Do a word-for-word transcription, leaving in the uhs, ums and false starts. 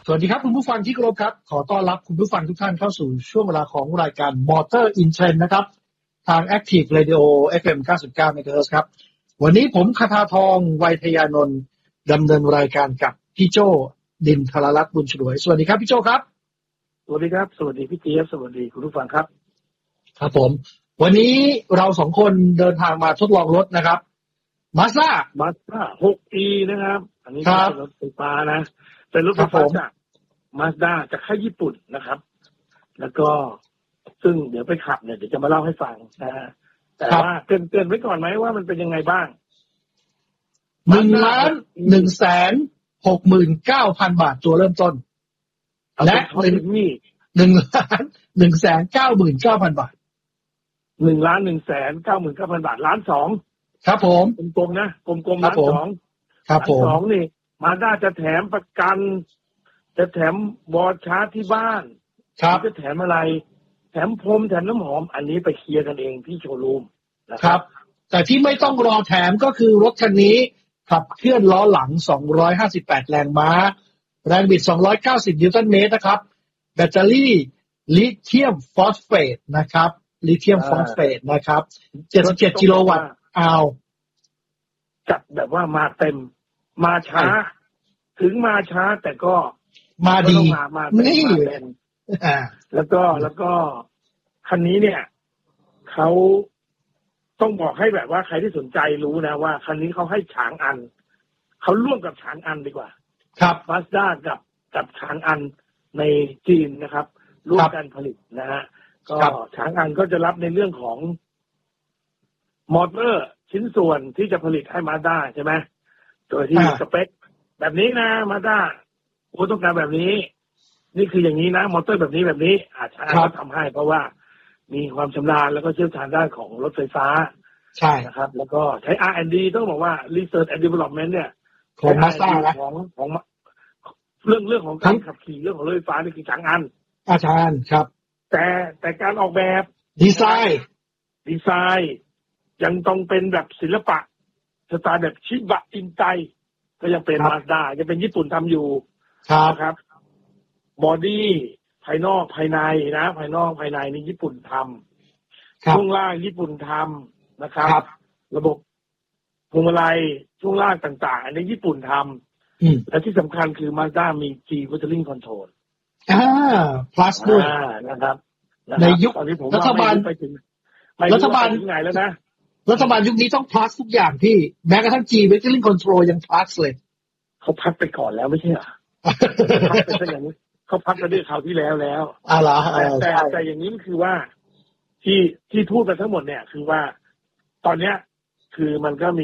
สวัสดีครับคุณผู้ฟังที่เคารพครับขอต้อนรับคุณผู้ฟังทุกท่านเข้าสู่ช่วงเวลาของรายการ Motor in Trend นะครับทาง Active Radio เอฟ เอ็ม เก้าสิบเก้า เมกะเฮิรตซ์ ครับวันนี้ผมคทาทองไวยทยานนท์ดำเนินรายการกับพี่โจ้ดินทรรัตน์บุญฉลวยสวัสดีครับพี่โจ้ครับสวัสดีครับสวัสดีพี่เจี๊ยบสวัสดีคุณผู้ฟังครับครับผมวันนี้เราสองคนเดินทางมาทดลองรถนะครับ Mazda Mazda หก อี นะครับอันนี้เป็นรถไฟฟ้านะเป็นรถไฟฟ้าจาก Mazda จากค่ายญี่ปุ่นนะครับแล้วก็ซึ่งเดี๋ยวไปขับเนี่ยเดี๋ยวจะมาเล่าให้ฟังนะฮะแต่ว่าเตือนๆไว้ก่อนไหมว่ามันเป็นยังไงบ้างหนึ่งล้านหนึ่งแสนหกหมื่นเก้าพันบาทตัวเริ่มต้นและหนึ่งนี่หนึ่งล้านหนึ่งแสนเก้าหมื่นเก้าพันบาทหนึ่งล้านหนึ่งแสนเก้าหมื่นเก้าพันบาทล้านสองครับผมกลมๆนะกลมๆล้านสองครับผมล้านสองนี่มาด้าจะแถมประกันจะแถมวอลชาร์จที่บ้านครับจะแถมอะไรแถมพรมแถมน้ำหอมอันนี้ไปเคลียร์กันเองที่โชว์รูมนะครับแต่ที่ไม่ต้องรอแถมก็คือรถคันนี้ขับเคลื่อนล้อหลังสองร้อยห้าสิบแปดแรงม้าแรงบิดสองร้อยเก้าสิบนิวตันเมตรนะครับแบตเตอรี่ลิเธียมฟอสเฟตนะครับลิเธียมฟอสเฟตนะครับเจ็ดสิบเจ็ดกิโลวัตต์เอาจัดแบบว่ามาเต็มมาช้าถึงมาช้าแต่ก็มาดีนี่แล้วก็แล้วก็คันนี้เนี่ยเขาต้องบอกให้แบบว่าใครที่สนใจรู้นะว่าคันนี้เขาให้ฉางอันเขาร่วมกับฉางอันดีกว่าครับ Mazda กับกับฉางอันในจีนนะครับร่วมกันผลิตนะฮะก็ฉางอันก็จะรับในเรื่องของมอเตอร์ชิ้นส่วนที่จะผลิตให้ Mazda ใช่ไหมโดยที่สเปคแบบนี้นะ Mazda โอ้ต้องการแบบนี้นี่คืออย่างนี้นะมอเตอร์แบบนี้แบบนี้อาฉางอันก็ทำให้เพราะว่ามีความชำนาญแล้วก็เชี่ยวชาญด้านของรถไฟฟ้าใช่นะครับแล้วก็ใช้ อาร์ แอนด์ ดี ต้องบอกว่า Research and Development เนี่ยของ Mazda นะของของเรื่องเรื่องของการขับขี่เรื่องของรถไฟฟ้านี่คือฉางอันอาจารย์ครับแต่แต่การออกแบบดีไซน์ดีไซน์ยังต้องเป็นแบบศิลปะสไตล์แบบชิบะอินไตก็ยังเป็น Mazda จะเป็นญี่ปุ่นทำอยู่ครับบอดี้ภายนอกภายในนะภายนอกภายในนี่ญี่ปุ่นทำช่วงล่างญี่ปุ่นทำนะครับระบบพวงมาลัยช่วงล่างต่างๆอันนี้ญี่ปุ่นทำและที่สำคัญคือ Mazda มี G Watering Control อ่า plus ด้วยนะครับในยุครัฐบาลไปถึงรัฐบาลไหนแล้วนะรัฐบาลยุคนี้ต้อง plus ทุกอย่างพี่แม้กระทั่ง G Watering Control ยัง plus เลยเขาพักไปก่อนแล้วไม่ใช่เหรอพักไปซะอย่างนี้เขาพักกันด้วยคราวที่แล้วแล้วอ๋อเหรอแต่แต่อย่างนี้คือว่าที่ที่พูดไปทั้งหมดเนี่ยคือว่าตอนเนี้ยคือมันก็มี